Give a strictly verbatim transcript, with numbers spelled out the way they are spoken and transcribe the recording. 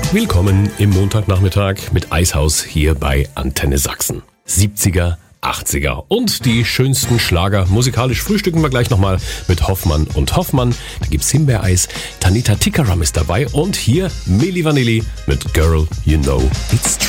Willkommen im Montagnachmittag mit Eishaus hier bei Antenne Sachsen. siebziger, achtziger und die schönsten Schlager. Musikalisch frühstücken wir gleich nochmal mit Hoffmann und Hoffmann. Da gibt's Himbeereis, Tanita Tikaram ist dabei und hier Milli Vanilli mit Girl, You Know It's True.